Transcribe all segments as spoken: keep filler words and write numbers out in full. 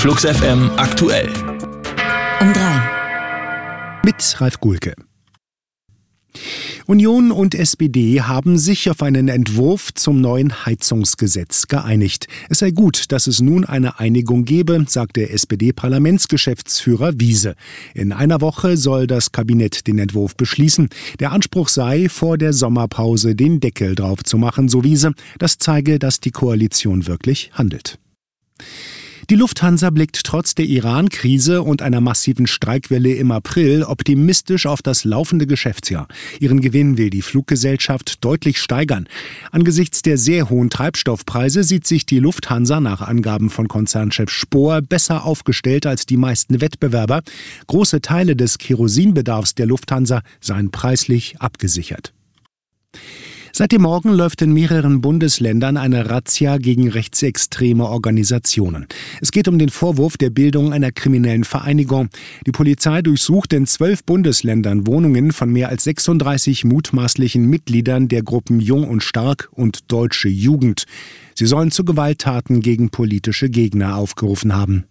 Flux F M aktuell. Um drei. Mit Ralf Gulke. Union und S P D haben sich auf einen Entwurf zum neuen Heizungsgesetz geeinigt. Es sei gut, dass es nun eine Einigung gebe, sagt der S P D-Parlamentsgeschäftsführer Wiese. In einer Woche soll das Kabinett den Entwurf beschließen. Der Anspruch sei, vor der Sommerpause den Deckel drauf zu machen, so Wiese. Das zeige, dass die Koalition wirklich handelt. Die Lufthansa blickt trotz der Iran-Krise und einer massiven Streikwelle im April optimistisch auf das laufende Geschäftsjahr. Ihren Gewinn will die Fluggesellschaft deutlich steigern. Angesichts der sehr hohen Treibstoffpreise sieht sich die Lufthansa nach Angaben von Konzernchef Spohr besser aufgestellt als die meisten Wettbewerber. Große Teile des Kerosinbedarfs der Lufthansa seien preislich abgesichert. Seit dem Morgen läuft in mehreren Bundesländern eine Razzia gegen rechtsextreme Organisationen. Es geht um den Vorwurf der Bildung einer kriminellen Vereinigung. Die Polizei durchsucht in zwölf Bundesländern Wohnungen von mehr als sechsunddreißig mutmaßlichen Mitgliedern der Gruppen Jung und Stark und Deutsche Jugend. Sie sollen zu Gewalttaten gegen politische Gegner aufgerufen haben.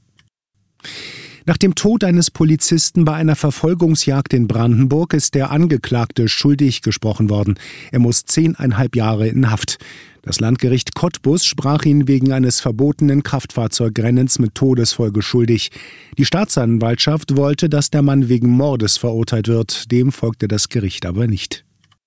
Nach dem Tod eines Polizisten bei einer Verfolgungsjagd in Brandenburg ist der Angeklagte schuldig gesprochen worden. Er muss zehneinhalb Jahre in Haft. Das Landgericht Cottbus sprach ihn wegen eines verbotenen Kraftfahrzeugrennens mit Todesfolge schuldig. Die Staatsanwaltschaft wollte, dass der Mann wegen Mordes verurteilt wird. Dem folgte das Gericht aber nicht.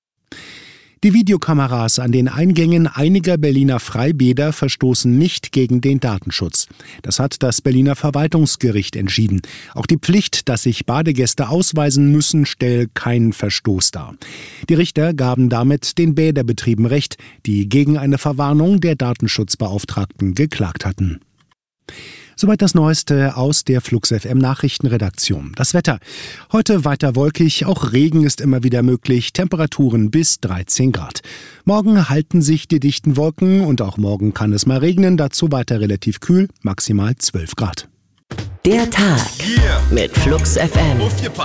Die Videokameras an den Eingängen einiger Berliner Freibäder verstoßen nicht gegen den Datenschutz. Das hat das Berliner Verwaltungsgericht entschieden. Auch die Pflicht, dass sich Badegäste ausweisen müssen, stelle keinen Verstoß dar. Die Richter gaben damit den Bäderbetrieben Recht, die gegen eine Verwarnung der Datenschutzbeauftragten geklagt hatten. Soweit das Neueste aus der Flux F M Nachrichtenredaktion. Das Wetter. Heute weiter wolkig, auch Regen ist immer wieder möglich, Temperaturen bis dreizehn Grad. Morgen halten sich die dichten Wolken und auch morgen kann es mal regnen, dazu weiter relativ kühl, maximal zwölf Grad. Der Tag mit Flux F M.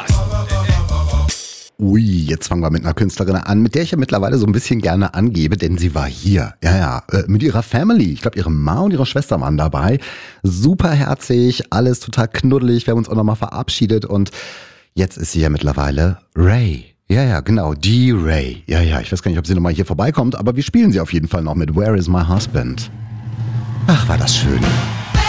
Ui, jetzt fangen wir mit einer Künstlerin an, mit der ich ja mittlerweile so ein bisschen gerne angebe, denn sie war hier. Ja, ja, mit ihrer Family. Ich glaube, ihre Ma und ihre Schwester waren dabei. Super herzig, alles total knuddelig. Wir haben uns auch nochmal verabschiedet und jetzt ist sie ja mittlerweile Ray. Ja, ja, genau, die Ray. Ja, ja, ich weiß gar nicht, ob sie nochmal hier vorbeikommt, aber wir spielen sie auf jeden Fall noch mit Where is my husband? Ach, war das schön.